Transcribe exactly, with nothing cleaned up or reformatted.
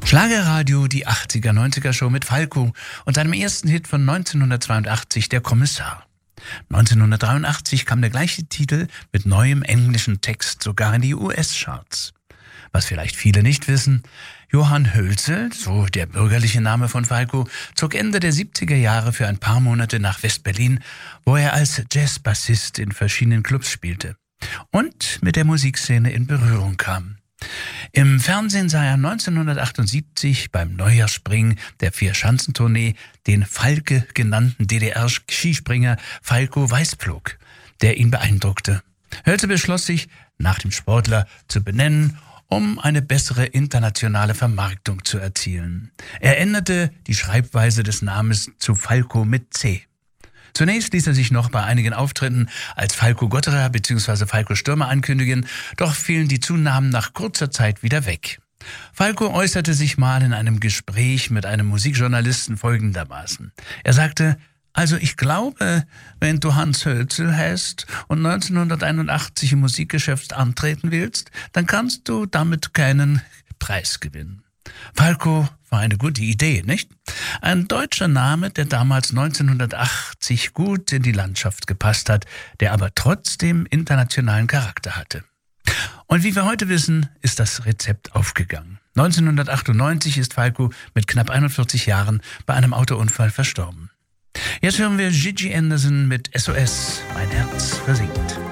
Schlagerradio, die achtziger, neunziger Show mit Falco und seinem ersten Hit von neunzehnhundertzweiundachtzig, Der Kommissar. neunzehnhundertdreiundachtzig kam der gleiche Titel mit neuem englischen Text sogar in die U S-Charts. Was vielleicht viele nicht wissen, Johann Hölzel, so der bürgerliche Name von Falco, zog Ende der siebziger Jahre für ein paar Monate nach West-Berlin, wo er als Jazzbassist in verschiedenen Clubs spielte und mit der Musikszene in Berührung kam. Im Fernsehen sah er neunzehnhundertachtundsiebzig beim Neujahrsspringen der Vier-Schanzentournee den Falke genannten D D R-Skispringer Falco Weißpflug, der ihn beeindruckte. Hölzel beschloss sich, nach dem Sportler zu benennen, um eine bessere internationale Vermarktung zu erzielen. Er änderte die Schreibweise des Namens zu Falco mit C. Zunächst ließ er sich noch bei einigen Auftritten als Falco Gotterer bzw. Falco Stürmer ankündigen, doch fielen die Zunahmen nach kurzer Zeit wieder weg. Falco äußerte sich mal in einem Gespräch mit einem Musikjournalisten folgendermaßen. Er sagte: Also ich glaube, wenn du Hans Hölzel heißt und neunzehnhunderteinundachtzig im Musikgeschäft antreten willst, dann kannst du damit keinen Preis gewinnen. Falco war eine gute Idee, nicht? Ein deutscher Name, der damals neunzehnhundertachtzig gut in die Landschaft gepasst hat, der aber trotzdem internationalen Charakter hatte. Und wie wir heute wissen, ist das Rezept aufgegangen. neunzehnhundertachtundneunzig ist Falco mit knapp einundvierzig Jahren bei einem Autounfall verstorben. Jetzt hören wir Gigi Anderson mit S O S, Mein Herz versinkt.